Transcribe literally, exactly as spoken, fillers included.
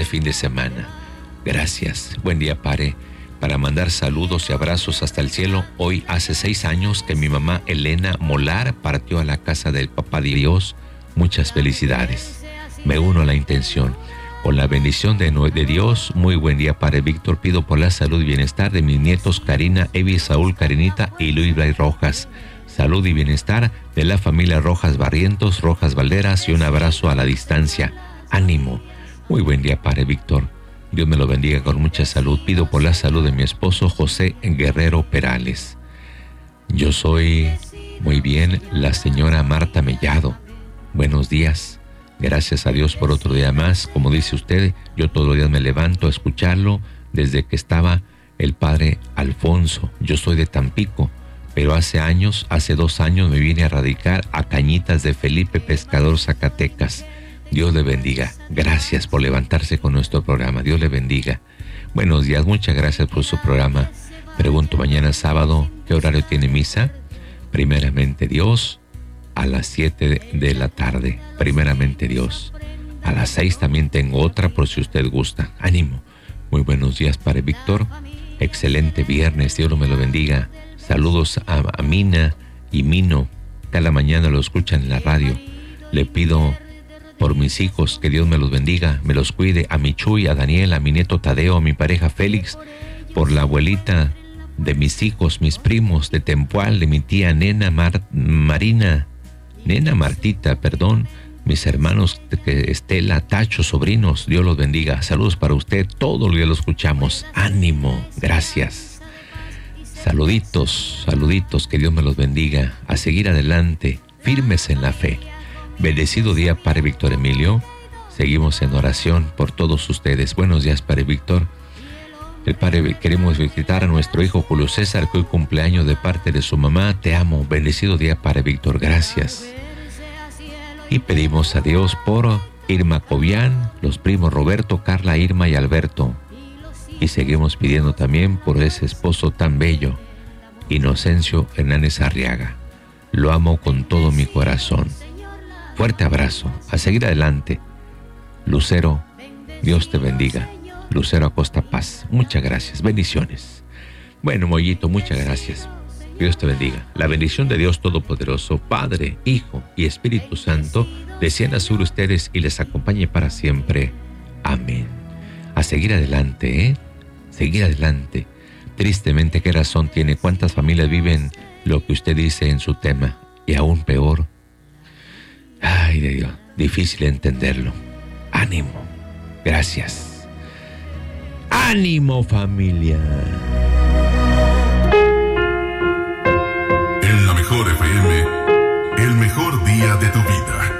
fin de semana. Gracias. Buen día, Pare. Para mandar saludos y abrazos hasta el cielo, hoy hace seis años que mi mamá Elena Molar partió a la casa del Papá Dios. Muchas felicidades. Me uno a la intención. Con la bendición de, de Dios, muy buen día, Padre Víctor. Pido por la salud y bienestar de mis nietos Karina, Evi, Saúl, Karinita y Luis Blay Rojas. Salud y bienestar de la familia Rojas Barrientos, Rojas Valderas y un abrazo a la distancia. Ánimo. Muy buen día, Padre Víctor. Dios me lo bendiga con mucha salud. Pido por la salud de mi esposo José Guerrero Perales. Yo soy muy bien la señora Marta Mellado. Buenos días. Gracias a Dios por otro día más. Como dice usted, yo todos los días me levanto a escucharlo desde que estaba el padre Alfonso. Yo soy de Tampico, pero hace años, hace dos años me vine a radicar a Cañitas de Felipe Pescador, Zacatecas. Dios le bendiga. Gracias por levantarse con nuestro programa. Dios le bendiga. Buenos días, muchas gracias por su programa. Pregunto mañana sábado, ¿qué horario tiene misa? Primeramente Dios, a las siete de, de la tarde. Primeramente Dios. A las seis también tengo otra por si usted gusta. Ánimo. Muy buenos días, Padre Víctor. Excelente viernes. Dios me lo bendiga. Saludos a, a Mina y Mino. Cada mañana lo escuchan en la radio. Le pido por mis hijos, que Dios me los bendiga, me los cuide, a mi Chuy, a Daniel, a mi nieto Tadeo, a mi pareja Félix, por la abuelita de mis hijos, mis primos de Tempual, de mi tía Nena Mar- Marina, Nena Martita, perdón, mis hermanos que Estela, Tacho, sobrinos, Dios los bendiga. Saludos para usted, todos los días lo escuchamos. Ánimo, gracias. Saluditos, saluditos, que Dios me los bendiga. A seguir adelante, firmes en la fe. Bendecido día, Padre Víctor Emilio. Seguimos en oración por todos ustedes. Buenos días, Padre Víctor. El Padre, queremos felicitar a nuestro hijo Julio César, que hoy cumpleaños de parte de su mamá. Te amo. Bendecido día, Padre Víctor. Gracias. Y pedimos a Dios por Irma Cobian, los primos Roberto, Carla, Irma y Alberto. Y seguimos pidiendo también por ese esposo tan bello, Inocencio Hernández Arriaga. Lo amo con todo mi corazón. Fuerte abrazo, a seguir adelante. Lucero, Dios te bendiga. Lucero Acosta Paz, muchas gracias, bendiciones. Bueno, Mollito, muchas gracias. Dios te bendiga. La bendición de Dios Todopoderoso, Padre, Hijo y Espíritu Santo, descienda sobre ustedes y les acompañe para siempre. Amén. A seguir adelante, ¿eh? Seguir adelante. Tristemente, ¿qué razón tiene? ¿Cuántas familias viven lo que usted dice en su tema? Y aún peor. Ay, de Dios, difícil entenderlo. Ánimo. Gracias. ¡Ánimo, familia! En la mejor F M, el mejor día de tu vida.